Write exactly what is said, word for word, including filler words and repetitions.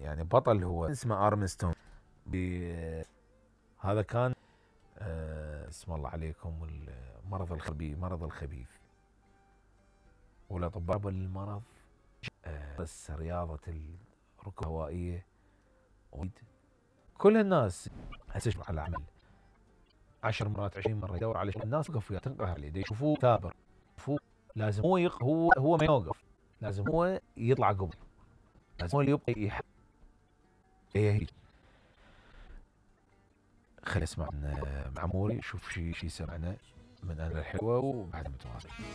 يعني بطل هو اسمه ارمستون. هذا كان آه اسم الله عليكم المرض الخبيث، مرض الخبيث، والاطباء للمرض. آه بس رياضة الركوب الهوائية كل الناس هتشبع على العمل عشر مرات عشرين مرة يدور على شغل، الناس وقف وياه تنقهر عليه يشوفوه ثابر، يشوفوه لازم هو يق... هو هو ما يوقف، لازم هو يطلع قبل، لازم هو اللي يبقى يحب. هي هي خلينا نسمع مع موري، شوف شي شي سمعنا من أنا الحلوة وبعد متواصل.